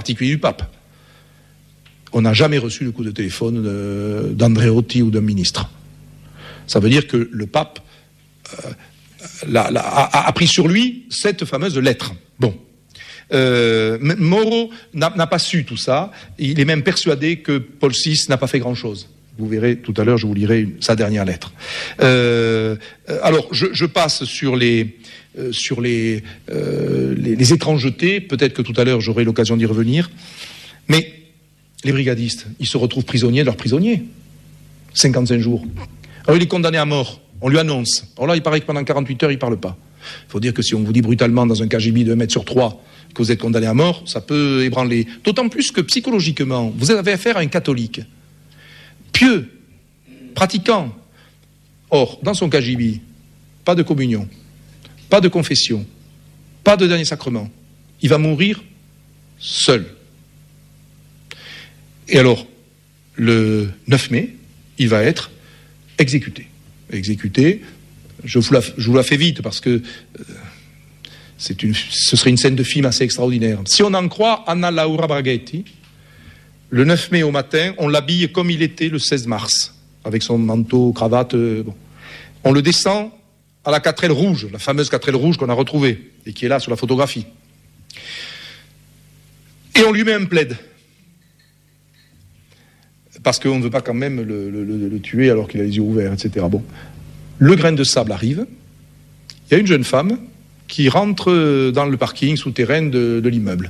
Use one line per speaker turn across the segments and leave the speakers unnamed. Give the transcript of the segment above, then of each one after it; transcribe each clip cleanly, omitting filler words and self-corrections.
particulier du pape. On n'a jamais reçu le coup de téléphone d'Andreotti ou d'un ministre. Ça veut dire que le pape a pris sur lui cette fameuse lettre. Bon. Moro n'a pas su tout ça. Il est même persuadé que Paul VI n'a pas fait grand-chose. Vous verrez tout à l'heure, je vous lirai sa dernière lettre. Alors, je passe sur les étrangetés. Peut-être que tout à l'heure, j'aurai l'occasion d'y revenir. Mais les brigadistes, ils se retrouvent prisonniers de leurs prisonniers. 55 jours. Alors, il est condamné à mort. On lui annonce. Alors là, il paraît que pendant 48 heures, il ne parle pas. Il faut dire que si on vous dit brutalement dans un KGB de 1 mètre sur 3 que vous êtes condamné à mort, ça peut ébranler. D'autant plus que psychologiquement, vous avez affaire à un catholique. Pieux, pratiquant. Or, dans son KGB, pas de communion, pas de confession, pas de dernier sacrement. Il va mourir seul. Et alors, le 9 mai, il va être exécuté. Exécuté, je vous la fais vite parce que ce serait une scène de film assez extraordinaire. Si on en croit Anna Laura Braghetti, le 9 mai au matin, on l'habille comme il était le 16 mars, avec son manteau, cravate. Bon. On le descend à la 4L rouge, la fameuse 4L rouge qu'on a retrouvée et qui est là sur la photographie. Et on lui met un plaid. Parce qu'on ne veut pas quand même le tuer alors qu'il a les yeux ouverts, etc. Bon. Le grain de sable arrive. Il y a une jeune femme qui rentre dans le parking souterrain de l'immeuble.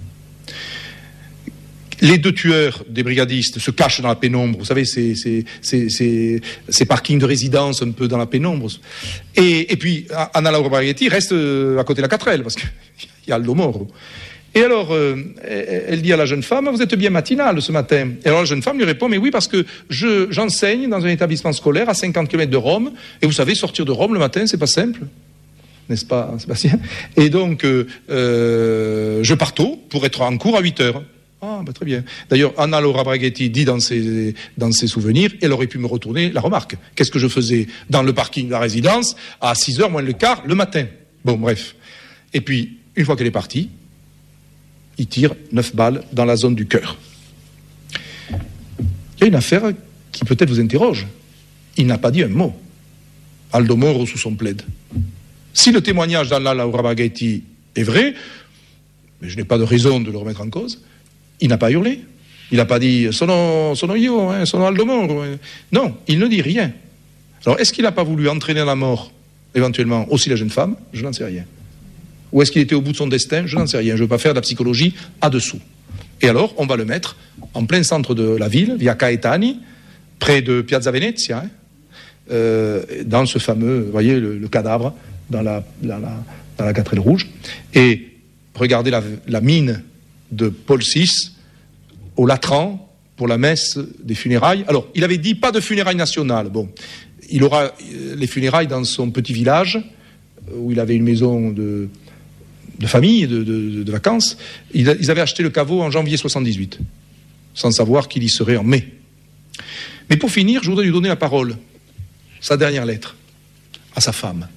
Les deux tueurs des brigadistes se cachent dans la pénombre. Vous savez, ces parkings de résidence un peu dans la pénombre. Et puis, Anna Laura Braghetti reste à côté de la 4L, parce qu'il y a Aldo Moro. Et alors, elle dit à la jeune femme, vous êtes bien matinale ce matin. Et alors la jeune femme lui répond, mais oui, parce que j'enseigne dans un établissement scolaire à 50 km de Rome. Et vous savez, sortir de Rome le matin, c'est pas simple. N'est-ce pas, Sébastien? Et donc, je pars tôt pour être en cours à 8 heures. Ah, bah, très bien. D'ailleurs, Anna Laura Braghetti dit dans ses souvenirs, elle aurait pu me retourner la remarque. Qu'est-ce que je faisais dans le parking de la résidence à 6h moins le quart le matin? Bon, bref. Et puis, une fois qu'elle est partie, il tire 9 balles dans la zone du cœur. Il y a une affaire qui peut-être vous interroge. Il n'a pas dit un mot. Aldo Moro sous son plaid. Si le témoignage d'Anna Laura Braghetti est vrai, mais je n'ai pas de raison de le remettre en cause, il n'a pas hurlé. Il n'a pas dit « sono io, sono Aldo Moro ». Non, il ne dit rien. Alors, est-ce qu'il n'a pas voulu entraîner à la mort, éventuellement, aussi la jeune femme? Je n'en sais rien. Ou est-ce qu'il était au bout de son destin? Je n'en sais rien. Je ne veux pas faire de la psychologie à dessous. Et alors, on va le mettre en plein centre de la ville, via Caetani, près de Piazza Venezia, dans ce fameux, vous voyez, le cadavre, dans la 4L rouge. Et regardez la mine de Paul VI au Latran pour la messe des funérailles. Alors, il avait dit pas de funérailles nationales. Bon, il aura les funérailles dans son petit village, où il avait une maison de famille, de vacances. Ils avaient acheté le caveau en janvier 78, sans savoir qu'il y serait en mai. Mais pour finir, je voudrais lui donner la parole, sa dernière lettre, à sa femme.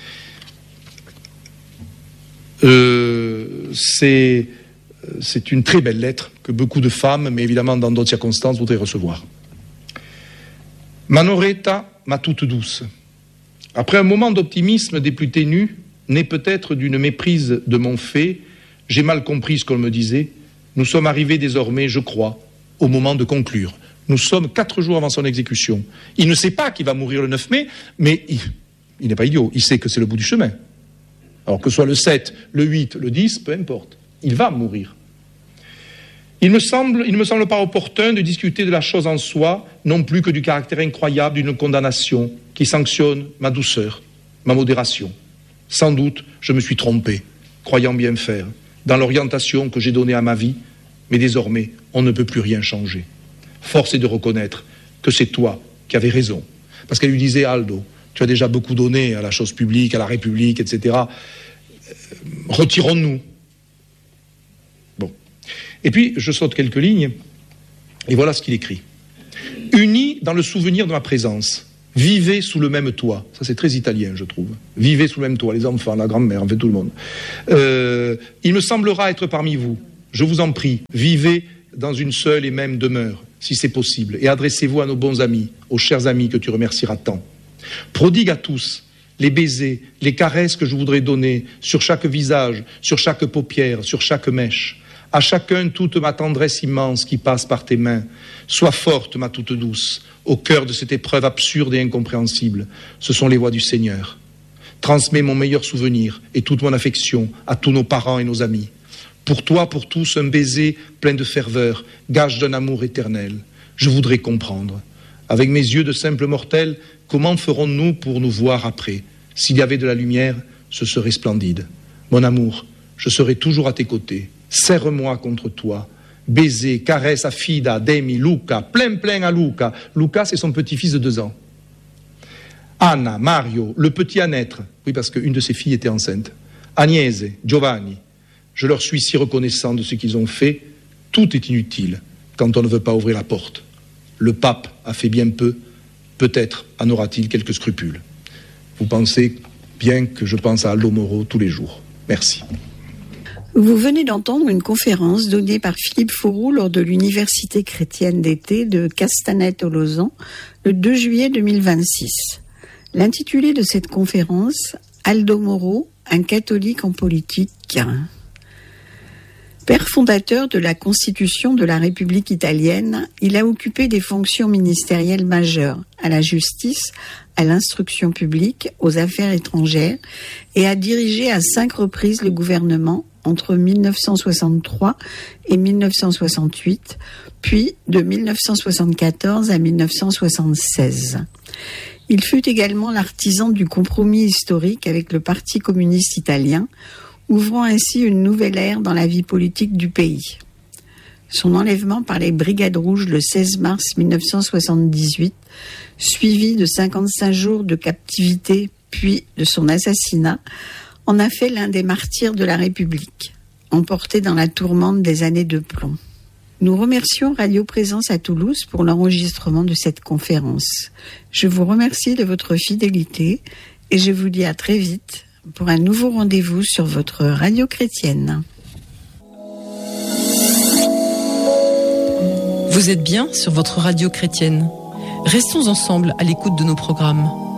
C'est une très belle lettre que beaucoup de femmes, mais évidemment dans d'autres circonstances, voudraient recevoir. Manoretta, ma toute douce, après un moment d'optimisme des plus ténus, né peut-être d'une méprise de mon fait, j'ai mal compris ce qu'on me disait. Nous sommes arrivés désormais, je crois, au moment de conclure. Nous sommes 4 jours avant son exécution. Il ne sait pas qu'il va mourir le 9 mai, mais il n'est pas idiot. Il sait que c'est le bout du chemin. Alors que ce soit le 7, le 8, le 10, peu importe. Il va mourir. Il ne me semble pas opportun de discuter de la chose en soi, non plus que du caractère incroyable d'une condamnation qui sanctionne ma douceur, ma modération. Sans doute, je me suis trompé, croyant bien faire, dans l'orientation que j'ai donnée à ma vie, mais désormais, on ne peut plus rien changer. Force est de reconnaître que c'est toi qui avais raison. Parce qu'elle lui disait, Aldo, tu as déjà beaucoup donné à la chose publique, à la République, etc. Retirons-nous. Bon. Et puis, je saute quelques lignes, et voilà ce qu'il écrit. Unis dans le souvenir de ma présence, vivez sous le même toit. Ça, c'est très italien, je trouve. Vivez sous le même toit, les enfants, la grand-mère, en fait, tout le monde. Il me semblera être parmi vous je vous en prie, vivez dans une seule et même demeure, si c'est possible, et adressez-vous à nos bons amis, aux chers amis que tu remercieras tant. Prodigue à tous les baisers, les caresses que je voudrais donner sur chaque visage, sur chaque paupière, sur chaque mèche. À chacun toute ma tendresse immense qui passe par tes mains. Sois forte, ma toute douce, au cœur de cette épreuve absurde et incompréhensible. Ce sont les voies du Seigneur. Transmets mon meilleur souvenir et toute mon affection à tous nos parents et nos amis. Pour toi, pour tous, un baiser plein de ferveur, gage d'un amour éternel. Je voudrais comprendre. Avec mes yeux de simple mortel, comment ferons-nous pour nous voir après? S'il y avait de la lumière, ce serait splendide. Mon amour, je serai toujours à tes côtés. Serre-moi contre toi. Baiser, caresse à Fida, Demi, Luca, plein à Luca. Luca, c'est son petit-fils de 2 ans. Anna, Mario, le petit à naître. Oui, parce qu'une de ses filles était enceinte. Agnese, Giovanni. Je leur suis si reconnaissant de ce qu'ils ont fait. Tout est inutile quand on ne veut pas ouvrir la porte. Le pape a fait bien peu. Peut-être en aura-t-il quelques scrupules. Vous pensez bien que je pense à Aldo Moro tous les jours. Merci.
Vous venez d'entendre une conférence donnée par Philippe Fauroux lors de l'Université chrétienne d'été de Castanet-Tolosan le 2 juillet 2026. L'intitulé de cette conférence, Aldo Moro, un catholique en politique. Père fondateur de la Constitution de la République italienne, il a occupé des fonctions ministérielles majeures à la justice, à l'instruction publique, aux affaires étrangères et a dirigé à 5 reprises le gouvernement entre 1963 et 1968, puis de 1974 à 1976. Il fut également l'artisan du compromis historique avec le Parti communiste italien, ouvrant ainsi une nouvelle ère dans la vie politique du pays. Son enlèvement par les Brigades Rouges le 16 mars 1978, suivi de 55 jours de captivité puis de son assassinat, en a fait l'un des martyrs de la République, emporté dans la tourmente des années de plomb. Nous remercions Radio Présence à Toulouse pour l'enregistrement de cette conférence. Je vous remercie de votre fidélité et je vous dis à très vite pour un nouveau rendez-vous sur votre radio chrétienne.
Vous êtes bien sur votre radio chrétienne. Restons ensemble à l'écoute de nos programmes.